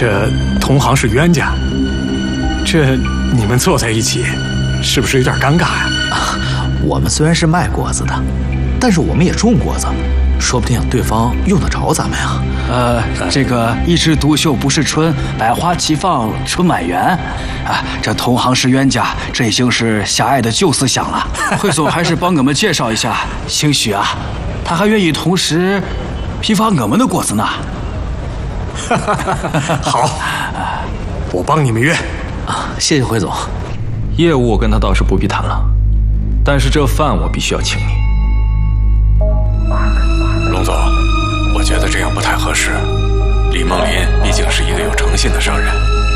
这同行是冤家，这你们坐在一起，是不是有点尴尬呀？ 我们虽然是卖果子的，但是我们也种果子，说不定对方用得着咱们呀。 这个一枝独秀不是春，百花齐放春满园。啊，这同行是冤家，这已经是狭隘的旧思想了。惠总还是帮我们介绍一下，兴许啊，他还愿意同时批发我们的果子呢。 好，我帮你们约。 谢谢惠总。 业务我跟他倒是不必谈了，但是这饭我必须要请你。 龙总，我觉得这样不太合适。李梦林毕竟是一个有诚信的商人。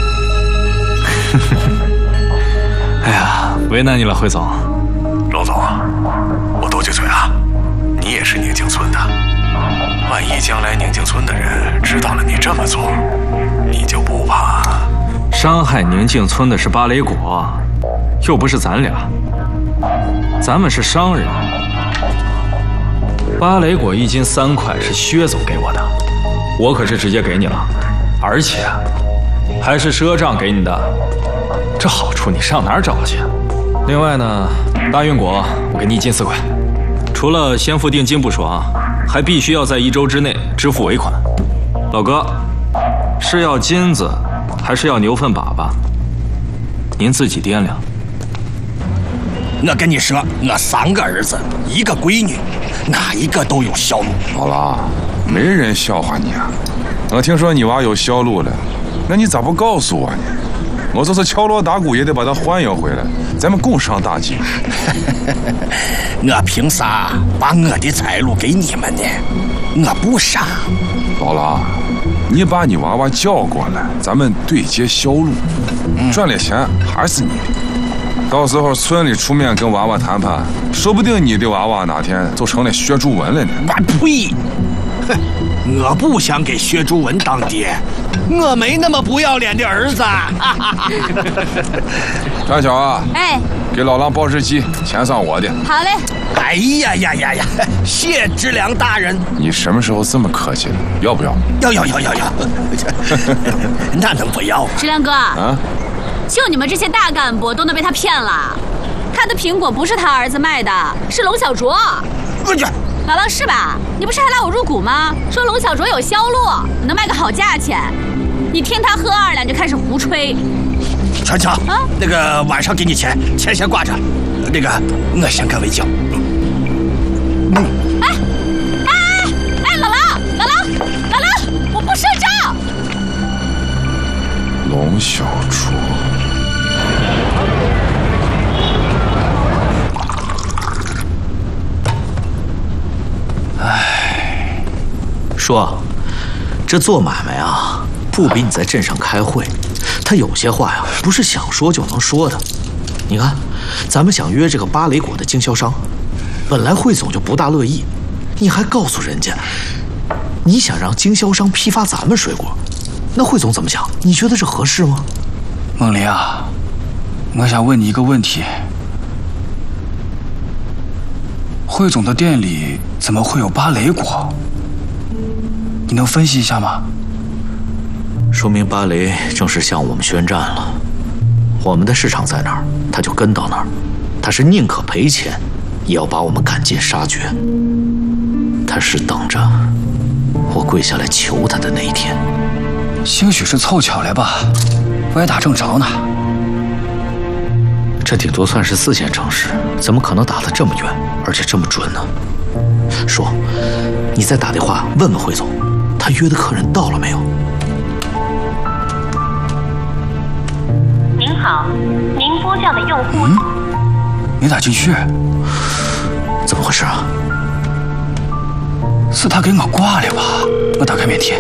哎呀，为难你了，惠总。 龙总，我多句嘴啊，你也是宁静村的，万一将来宁静村的人知道了你这么做，你就不怕伤害宁静村的是芭蕾果，又不是咱俩，咱们是商人。芭蕾果1斤3块是薛总给我的，我可是直接给你了，而且还是赊账给你的，这好处你上哪儿找去？另外呢，大运果我给你1斤4块，除了先付定金不说啊，还必须要在1周之内支付尾款。老哥，是要金子还是要牛粪粑粑？您自己掂量。 我跟你说，我3个儿子1个闺女，哪一个都有销路。 老郎，没人笑话你啊！我听说你娃有销路了，那你咋不告诉我呢？我就是敲锣打鼓也得把他欢迎回来，咱们共商大计。 我凭啥把我的财路给你们呢？我不傻。 老郎，你把你娃娃叫过来，咱们对接销路，赚了钱还是你的。到时候村里出面跟娃娃谈判，说不定你的娃娃哪天就成了薛竹文了呢。 我呸！哼，我不想给薛竹文当爹，我没那么不要脸的儿子。 张巧啊， 哎， 给老郎报日记，钱上我的。 好嘞。 哎呀，谢知良大人。 你什么时候这么客气了？要不要？ 要。那能不要吗？ 知良哥啊， 就你们这些大干部都能被他骗了？他的苹果不是他儿子卖的，是龙小卓。 我去， 老郎是吧？你不是还拉我入股吗？说龙小卓有销路，能卖个好价钱。你听他喝2两就开始胡吹。 传巧啊，那个晚上给你钱先挂着。那个，我先干为敬。 哎，老郎，我不赊账。 龙小卓。 说，这做买卖啊，不比你在镇上开会。他有些话呀，不是想说就能说的。你看，咱们想约这个芭蕾果的经销商，本来惠总就不大乐意，你还告诉人家，你想让经销商批发咱们水果，那惠总怎么想？你觉得这合适吗？ 梦林啊，我想问你一个问题：惠总的店里怎么会有芭蕾果？你能分析一下吗？ 说明芭蕾正式向我们宣战了。我们的市场在哪儿，他就跟到哪儿。他是宁可赔钱，也要把我们赶尽杀绝。他是等着我跪下来求他的那一天。 兴许是凑巧来吧，歪打正着呢。 这顶多算是4线城市，怎么可能打得这么远，而且这么准呢？说，你再打电话问问惠总，他约的客人到了没有？ 您好，您拨叫的用户没打进去， 怎么回事啊？ 是他给我挂了吧？我打开免提。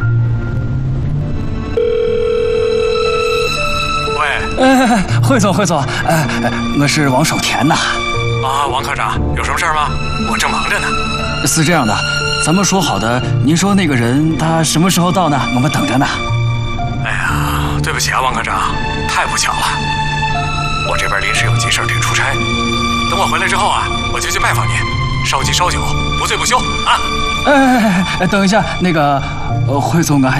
喂， 惠总，我是王守田呐。 啊，王科长，有什么事吗？我正忙着呢。 是这样的，咱们说好的，您说那个人他什么时候到呢？我们等着呢。 哎呀，对不起啊，王科长，太不巧了，我这边临时有急事得出差，等我回来之后啊，我就去拜访您，烧鸡烧酒，不醉不休啊。 等一下，那个，惠总，我还